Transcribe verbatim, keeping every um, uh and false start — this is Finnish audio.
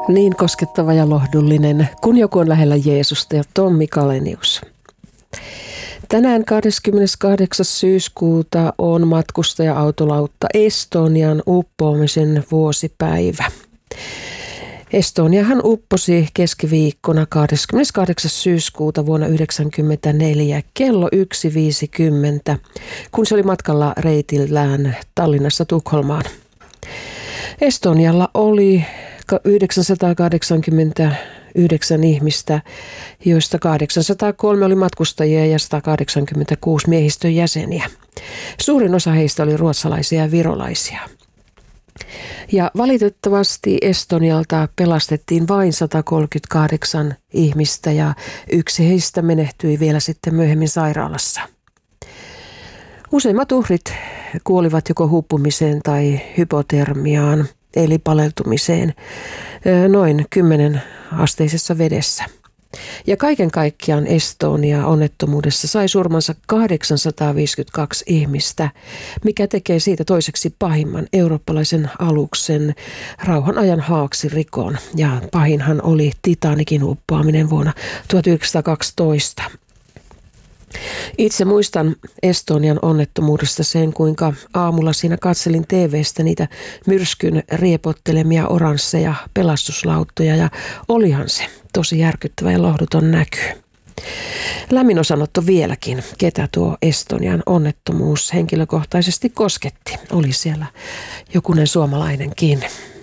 Niin koskettava ja lohdullinen, kun joku on lähellä Jeesusta, ja Tommi Kalenius. Tänään kahdeskymmeneskahdeksas syyskuuta on matkustaja-autolautta Estonian uppoamisen vuosipäivä. Estoniahan upposi keskiviikkona kahdeskymmeneskahdeksas syyskuuta vuonna yhdeksänkymmentäneljä kello yksi viisikymmentä, kun se oli matkalla reitillään Tallinnassa Tukholmaan. Estonialla oli yhdeksänsataakahdeksankymmentäyhdeksän ihmistä, joista kahdeksansataakolme oli matkustajia ja sata kahdeksankymmentäkuusi miehistön jäseniä. Suurin osa heistä oli ruotsalaisia ja virolaisia. Ja valitettavasti Estonialta pelastettiin vain sata kolmekymmentäkahdeksan ihmistä ja yksi heistä menehtyi vielä sitten myöhemmin sairaalassa. Useimmat uhrit kuolivat joko huppumiseen tai hypotermiaan, eli paleltumiseen, noin kymmenen asteisessa vedessä. Ja kaiken kaikkiaan Estonia onnettomuudessa sai surmansa kahdeksansataaviisikymmentäkaksi ihmistä, mikä tekee siitä toiseksi pahimman eurooppalaisen aluksen rauhan ajan haaksirikon. Ja pahinhan oli Titanikin uppoaminen vuonna tuhatyhdeksänsataakaksitoista. Itse muistan Estonian onnettomuudesta sen, kuinka aamulla siinä katselin T V:stä niitä myrskyn riepottelemia oransseja pelastuslauttoja, ja olihan se tosi järkyttävä ja lohduton näky. Lämmin osanotto vieläkin, ketä tuo Estonian onnettomuus henkilökohtaisesti kosketti. Oli siellä jokunen suomalainenkin.